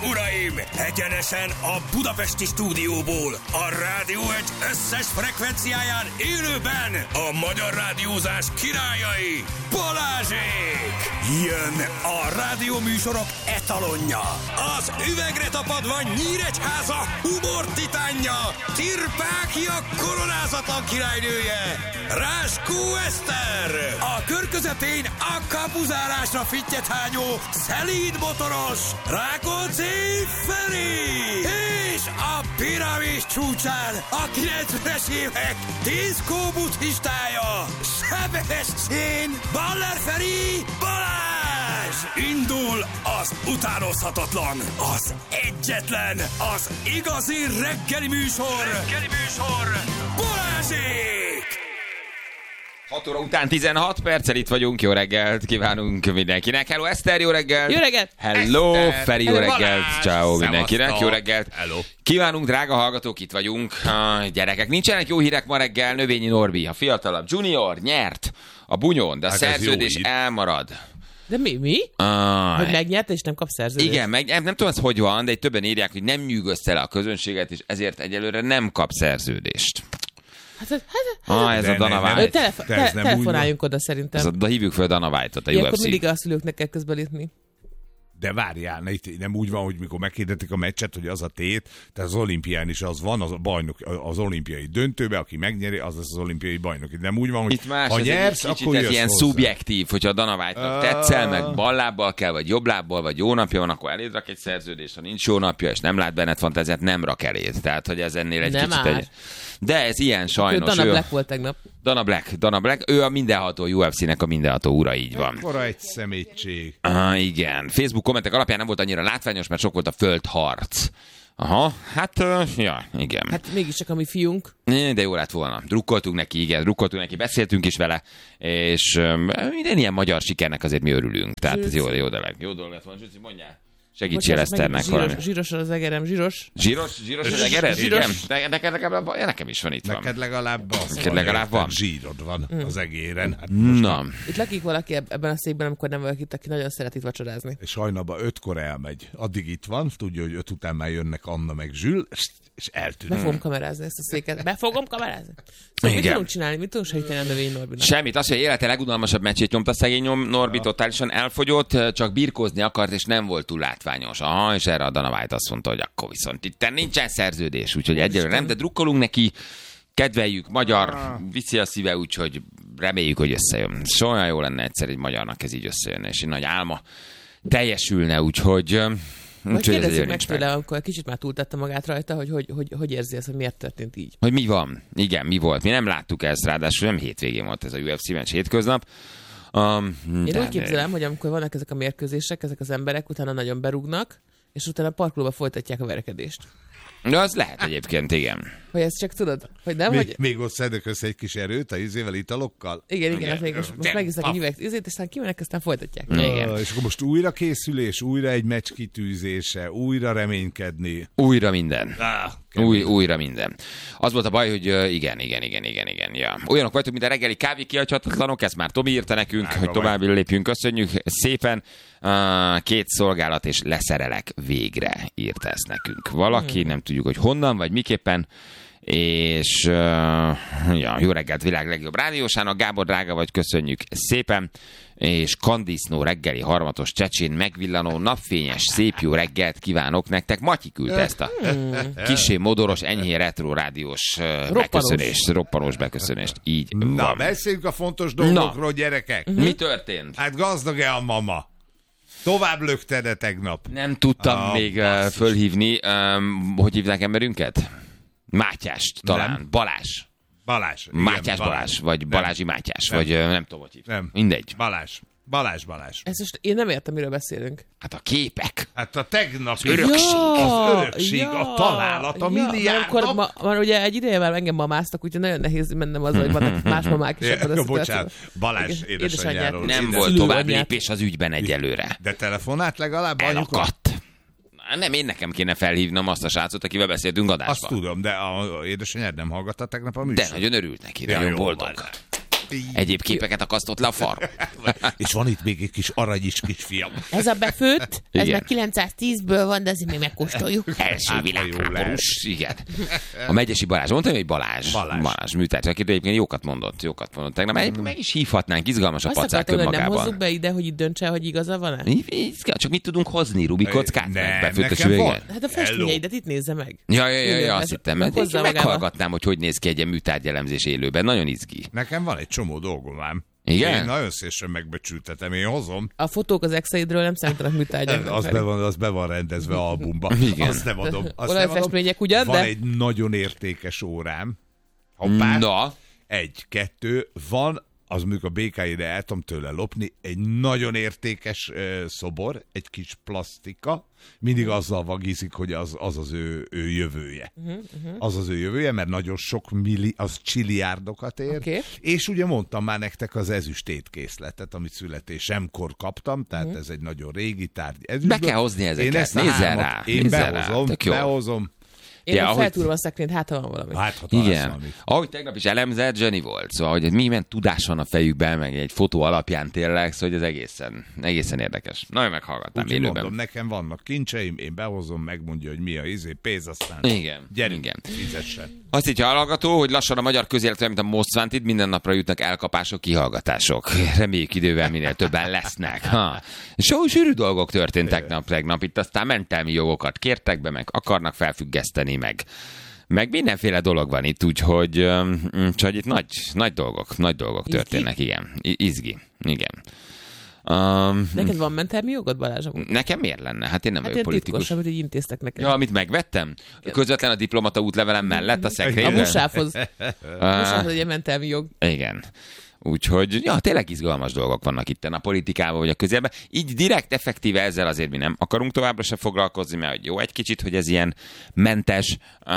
uraim! Egyenesen a budapesti stúdióból, a Rádió Egy összes frekvenciáján élőben a magyar rádiózás királyai, Balázsék! Jön a rádióműsorok etalonja, az üvegre tapadva Nyíregyháza humor titánja, Tirpákia koronázatlan királynője, Ráskó Eszter! A kör közepén a kapuzárásra fittyet hányó, szelíd motoros, Rákóczi Feri! És a piramis csúcsán a 90-es évek diszkó buddhistája, Sebestyén Baller Feri Balázs! Indul az utánozhatatlan, az egyetlen, az igazi reggeli műsor, Balázsék! 6 óra után 16 perccel itt vagyunk, jó reggelt kívánunk mindenkinek. Hello Eszter, jó reggelt! Jó reggelt! Hello Eszter. Feri, jó reggelt! Ciao mindenkinek, jó reggelt! Hello. Kívánunk, drága hallgatók, itt vagyunk. Gyerekek, nincsenek jó hírek ma reggel. Növényi Norbi, a fiatalabb junior nyert a bunyón, de a szerződés elmarad. De mi? Hogy megnyerte és nem kap szerződést? Igen, nem tudom, ez hogy van, de egy többen írják, hogy nem nyűgözte le a közönséget, és ezért egyelőre nem kap szerződést. Ez a Dana White. Telefonáljunk oda szerintem. Hívjuk fel Dana White-ot, a Ilyenkor UFC. mindig a szülőknek kell közbelépni. De várjál, nem úgy van, hogy mikor megkérdetik a meccset, hogy az a tét, tehát az olimpián is az van, az a bajnok, az olimpiai döntőbe, aki megnyeri, az lesz az olimpiai bajnok. Nem úgy van, hogy itt más, ha nyersz, akkor ez jössz ilyen hozzá. szubjektív, hogyha a Dana White-nak tetszel, meg ballábbal kell, vagy jobb lábbal, vagy jó napja van, akkor eléd rak egy szerződést, ha nincs jó napja, és nem lát benned fantáziát, nem rak eléd. Tehát, hogy ez ennél egy kicsit... De ez ilyen sajnos. Dana Black volt tegnap. Dana Black, ő a mindenható UFC-nek a mindenható ura, így van. Akkora egy szemétség. Igen. Facebook kommentek alapján nem volt annyira látványos, mert sok volt a földharc. Aha, hát, igen. Hát mégiscsak a mi fiunk. De jó lett volna. Drukkoltunk neki, beszéltünk is vele, és minden ilyen magyar sikernek azért mi örülünk. Tehát ez jó dolog lett volna. Zsűci, mondjál. Segítsél Eszternek valami. Zsíros az egerem, zsíros. Zsíros az egered? Igen. Neked legalább, nekem is van itt. Neked legalább van. Zsírod van az egéren. Hát na. Itt lakik valaki ebben a székben, amikor nem valaki itt, aki nagyon szeret itt vacsorázni. És hajnalban 5-kor elmegy. Addig itt van, tudja, hogy 5 után már jönnek Anna meg Zsül, és eltűnik. Be fogom kamerázni ezt a széket. Szóval mit tudunk csinálni? Mit tudunk segíteni a Növényi Norbinak? Semmit. Azt, hogy élete legunalmasabb meccsét nyomta szegény Norbi, totálisan elfogyott, csak birkózni akart, és nem volt túl látványos. Aha, és erre a Dana White azt mondta, hogy akkor viszont itt nincsen szerződés, úgyhogy egyelőre nem, de drukkolunk neki, kedveljük, magyar, viszi a szíve, úgyhogy reméljük, hogy összejön. És olyan jó lenne egyszer egy magyarnak ez így összejönne, és egy nagy álma teljesülne, úgyhogy... Vagy kérdezzük meg tőle, amikor kicsit már túltette magát rajta, hogy érzi ezt, hogy miért történt így. Hogy mi van? Igen, mi volt? Mi nem láttuk ezt, ráadásul nem hétvégén volt ez a UFC meccs, hétköznap. Én úgy képzelem, hogy amikor vannak ezek a mérkőzések, ezek az emberek utána nagyon berúgnak, és utána a parkolóba folytatják a verekedést. De az lehet egyébként, igen. Hogy ezt csak tudod, hogy nem? Még ott szedök össze egy kis erőt a izével, italokkal? Igen, hát még most megisznak egy üveg ízét, és aztán kimennek, aztán folytatják. Igen. És akkor most újra készülés, újra egy meccs kitűzése, újra reménykedni. Újra minden. Újra minden. Az volt a baj, hogy igen. Ja. Olyanok vagytok, mint a reggeli kávé kihagyhatatlanok, ezt már Tomi írta nekünk, hogy tovább lépjünk, köszönjük szépen. 2 szolgálat és leszerelek végre, írta ezt nekünk. Valaki, nem tudjuk, hogy honnan, vagy miképpen, és jó reggelt világ legjobb rádiósának, Gábor drága vagy, köszönjük szépen, és kandisznó reggeli harmatos csecsén megvillanó napfényes szép jó reggelt kívánok nektek. Matyi küldte ezt a kissé modoros, enyhén retro rádiós beköszönést, roppanós beköszönést. Így van. Na, beszéljünk a fontos dolgokról, gyerekek. Mi történt? Hát gazdag-e a mama? Tovább lökted-e tegnap? Nem tudtam még fölhívni, hogy hívták emberünket? Mátyást talán. Nem. Balázs. Igen, Mátyás Balázs, vagy Balázsi Mátyás, vagy nem tudom, hogy hívták. Nem. Mindegy. Balázs. Ezt most én nem értem, miről beszélünk. Hát a képek. Hát a tegnapi örökség. Az örökség, a találat, a milliárdok. Már ugye egy ideje már engem mamáztak, úgyhogy nagyon nehéz mennem azzal, hogy vannak más mamák is ebben a bocsánat, Balázs édesanyjáról. Nem volt tovább lépés az ügyben egyelőre. De telefonált legalább? Elakadt. Nem, én nekem kéne felhívnom azt a srácot, akivel beszéltünk adásban. Azt tudom, de a édesanyád nem hallgatta tegnap a műsor? De nagyon örült neki, nagyon boldog. Egyéb képeket akasztott le a far. És van itt még egy kis arany is, kisfiam. Ez a befőtt, ez Igen. meg 910-ből van, de azért még megkóstoljuk. Első világháborús, igen. A Megyesi Balázs, mondtam, hogy Balázs műtárgy, akit egyébként jókat mondott tegnap. Egyébként meg is hívhatnánk, izgalmas a Azt pacák akartam, hogy nem önmagában. hozzuk be ide, hogy itt döntse, hogy igaza van-e? Csak mit tudunk hozni, Rubik kockát? Nem, nekem van. Hát a festményeidet itt nézze meg. Ja, azt hittem, mert Hozza én magával. meghallgatnám, hogy néz ki egy ilyen műtárgyelemzés élőben. Nagyon izgi. Nekem van egy csomó dolgom ám. Igen? Én nagyon szépen megbecsültetem, én hozom. A fotók az exeidről nem számítanak műtárgyaknak. Az be van rendezve albumba. Igen. Azt nem adom. Olajfestmények ugyan, van de... egy nagyon értékes órám. Hoppá. Na, 1-2. Van, az mondjuk a BK-ide el tudom tőle lopni, egy nagyon értékes szobor, egy kis plastika, mindig azzal vagízik, hogy az ő jövője. Az az ő jövője, mert nagyon sok az csiliárdokat ér. Okay. És ugye mondtam már nektek az ezüst étkészletet, amit születésemkor kaptam, tehát ez egy nagyon régi tárgy. be kell hozni ezeket. Nézzel rá. Én behozom. Én Ja, feltúrom a szekrényt, hát ha van valami. igen. Ahogy tegnap is elemzett, zseni volt. Szóval, hogy milyen tudás van a fejükben, meg egy fotó alapján tényleg, szóval hogy ez egészen érdekes. Nagyon meghallgattam élőben. Mondom, nekem vannak kincseim, én behozom, megmondja, hogy mi a pénz, aztán gyerünk, fizessen. Azt így hallgató, hogy lassan a magyar közéletben, mint a Most Wanted, minden napra jutnak elkapások, kihallgatások. Reméljük idővel minél többen lesznek. Sűrű dolgok történtek tegnap. Itt aztán mentelmi jogokat kértek be, meg akarnak felfüggeszteni, meg mindenféle dolog van itt, úgyhogy itt nagy dolgok történnek, igen. Izgi, igen. Neked van mentelmi jogod, Balázs? Nekem miért lenne? Hát én nem vagyok politikus. Titkos, amit így intéztek neked. Ja, amit megvettem? Közvetlen a diplomata útlevelem mellett a szekrényben? A musávhoz. Egy ilyen mentelmi jog. Igen. Úgyhogy, tényleg izgalmas dolgok vannak itt a politikában, vagy a közélben. Így direkt, effektíve ezzel azért mi nem akarunk továbbra se foglalkozni, mert jó egy kicsit, hogy ez ilyen mentes,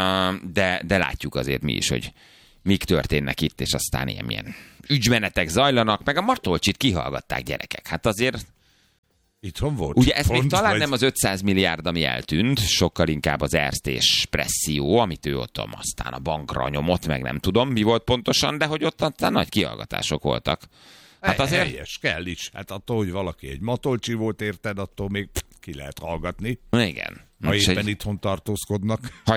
de látjuk azért mi is, hogy mik történnek itt, és aztán ilyen ügymenetek zajlanak, meg a Matolcsit kihallgatták gyerekek. Hát azért... Itthon volt. Ugye ez még talán nem az 500 milliárd, ami eltűnt, sokkal inkább az Erste presszió, amit ő ott aztán a bankra nyomott, meg nem tudom, mi volt pontosan, de hogy ott aztán nagy kihallgatások voltak. Hát azért... Helyes, kell is. Hát attól, hogy valaki egy Matolcsi volt, érted, attól még ki lehet hallgatni. Igen. Ha éppen itthon tartózkodnak. Ha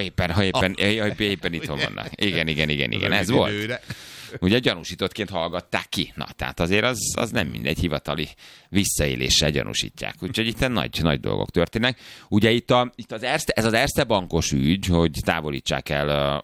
éppen itthon vannak. Igen, ez volt. Ugye gyanúsítottként hallgatták ki. Na, tehát azért az nem mindegy, hivatali visszaéléssel gyanúsítják. Úgyhogy itt nagy dolgok történnek. Ugye itt ez az Erste bankos ügy, hogy távolítsák el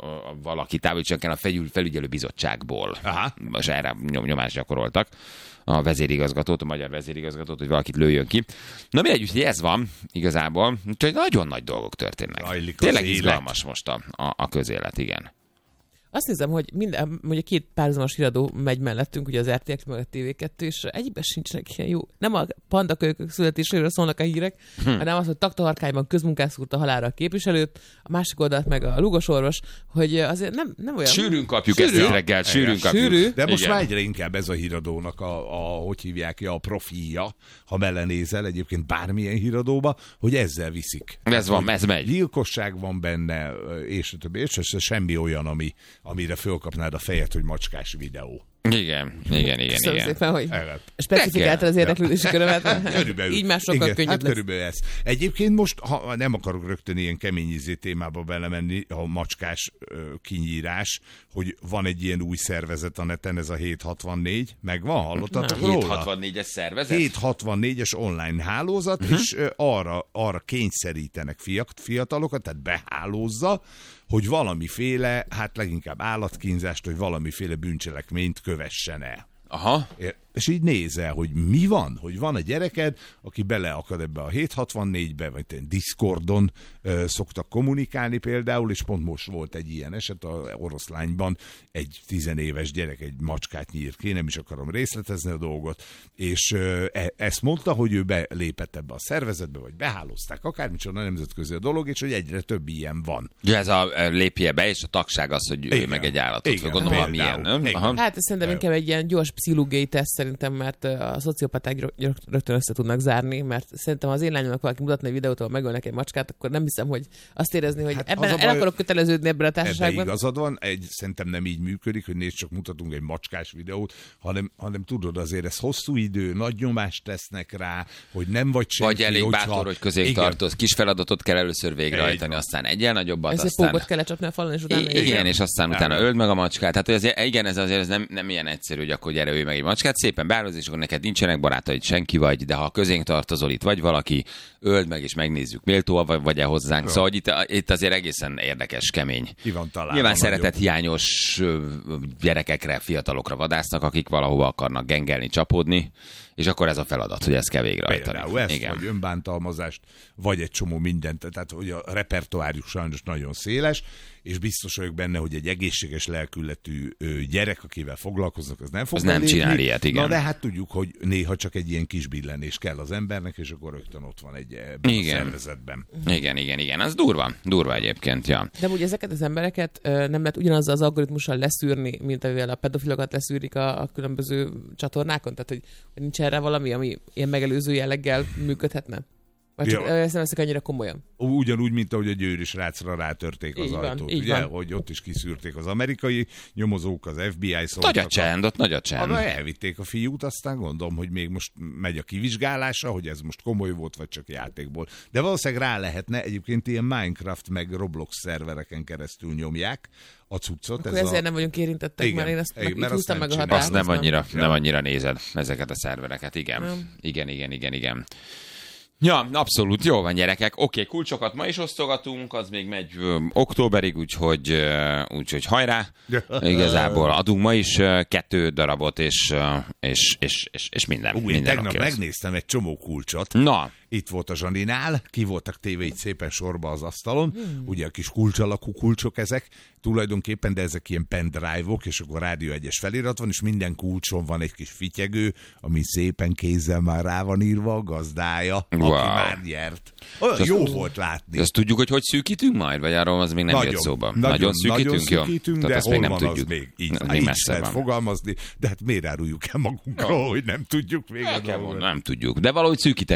a felügyelő bizottságból. Aha. Most erre nyomást gyakoroltak a vezérigazgatót, a magyar vezérigazgatót, hogy valakit lőjön ki. Na mindegy, úgyhogy ez van igazából. Úgyhogy nagyon nagy dolgok történnek. Tényleg izgalmas most a közélet, igen. Azt hiszem, hogy ugye két párhuzamos híradó megy mellettünk, ugye az RTL meg a TV2, és egyben sincsenek ilyen jó. Nem a pandakölykök születéséről szólnak a hírek, hanem az, hogy Taktaharkányban közmunkás szúrta halálra a képviselőt, a másik oldalt meg a lugosorvos, hogy azért nem olyan... Sűrűn kapjuk ezt a reggelt, sűrűn kapjuk. De most már egyre inkább ez a híradónak hogy hívják ki, a profilja, ha belenézel egyébként bármilyen híradóba, hogy ezzel viszik. Ez megy. Gyilkosság van benne, és a többi, és semmi olyan, amire fölkapnád a fejet, hogy macskás videó. Igen. Köszönöm szépen, hogy specifikáltad az érdeklődési körömet. Körülbelül. Így már sokkal könnyebb lesz. Körülbelül ez. Egyébként most, ha nem akarok rögtön ilyen kemény témába belemenni, a macskás kinyírás, hogy van egy ilyen új szervezet a neten, ez a 764, megvan, hallottatok róla? 764-es szervezet? 764-es online hálózat, és arra kényszerítenek fiatalokat, tehát behálózza, hogy valamiféle, hát leginkább állatkínzást, hogy valamiféle bűncselekményt kövessen el. Aha. És így nézel, hogy mi van, hogy van a gyereked, aki beleakad ebbe a 764-be, vagy Discordon szoktak kommunikálni például, és pont most volt egy ilyen eset, a Oroszlányban egy 10 éves gyerek egy macskát nyírt ki, nem is akarom részletezni a dolgot, és ezt mondta, hogy ő belépett ebbe a szervezetbe, vagy behálózták, akármicsoda nemzetközi a dolog, és hogy egyre több ilyen van. Ja, ez a lépje be, és a tagság az, hogy ő meg egy állatot. Gondolom, milyen, nem? Hát ez szerintem inkább egy ilyen gyors pszichológiai teszt, szerintem, mert a szociopaták rögtön össze tudnak zárni, mert szerintem az én lányomnak valaki mutatna egy videót, ahol megölnek egy macskát, akkor nem hiszem, hogy azt érezni, hogy ebben el akarok köteleződni ebben a társaságban. Ebben igazad van, szerintem nem így működik, hogy nézd, csak mutatunk egy macskás videót, hanem tudod, azért ez hosszú idő, nagy nyomást tesznek rá, hogy nem vagy senki. Vagy elég bátor, hogy közé tartoz. Kis feladatot kell először végrehajtani, aztán egyen nagyobbat, ezért aztán... pógot kell lecsapni a falon, és utána... Igen, és aztán utána öld meg a macskát. Tehát igen, ez nem ilyen egyszerű, hogy akkor gyere, ölj meg egy macskát, szépen beállod, és akkor neked nincsenek barátaid, senki vagy, de ha közénk tartozol, itt vagy valaki, öld meg, és megnézzük, méltó vagy-e hozzánk. Szóval itt azért egészen érdekes, kemény. Nyilván szeretethiányos gyerekekre, fiatalokra vadásznak, akik valahova akarnak gengelni, csapódni, és akkor ez a feladat, hogy ezt kell végrehajtani. Például ezt, vagy önbántalmazást, vagy egy csomó mindent, tehát hogy a repertoárjuk sajnos nagyon széles, és biztos vagyok benne, hogy egy egészséges lelkületű gyerek, akivel foglalkoznak, az nem fog az nem csinál ilyet, igen. Na de hát tudjuk, hogy néha csak egy ilyen kis billenés kell az embernek, és akkor rögtön ott van egy szervezetben. Igen. Az durva egyébként, ja. De úgy ezeket az embereket nem lehet ugyanazzal az algoritmussal leszűrni, mint amivel a pedofilokat leszűrik a különböző csatornákon? Tehát, hogy nincs erre valami, ami ilyen megelőző jelleggel működhetne? Vagy csak ezt nem veszek annyira komolyan. Ugyanúgy, mint ahogy a győri srácra rátörték az ajtót. Ugye, hogy ott is kiszűrték az amerikai nyomozók, az FBI szóltak. Nagy a csend. Elvitték a fiút, aztán gondolom, hogy még most megy a kivizsgálása, hogy ez most komoly volt, vagy csak játékból. De valószínűleg rá lehetne, egyébként ilyen Minecraft meg Roblox szervereken keresztül nyomják a cuccot. Akkor ezért nem vagyunk érintettek, igen, mert én ezt meg húztam meg a határt. Azt nem annyira nézed ezeket a szervereket, igen. Ja, abszolút, jó van, gyerekek. Oké, kulcsokat ma is osztogatunk, az még megy októberig, úgyhogy hajrá. Igazából adunk ma is 2 darabot, és minden. Tegnap megnéztem egy csomó kulcsot. Na. Itt volt a Zsaninál, ki voltak téve így szépen sorba az asztalon, ugye a kis kulcs alakú kulcsok ezek, tulajdonképpen, de ezek ilyen pendrive-ok, és akkor Rádió 1-es felirat van, és minden kulcson van egy kis fityegő, ami szépen kézzel már rá van írva a gazdája, aki már nyert. Olyan jó volt látni. Azt tudjuk, hogy szűkítünk majd, vagy arról az még nem jött szóba? Nagyon szűkítünk, de hol nem van tudjuk. Az még így lehet fogalmazni, de hát miért áruljuk el magunkról, hogy nem tudjuk még a dolgot. Nem tudjuk, de valahogy szűkíteni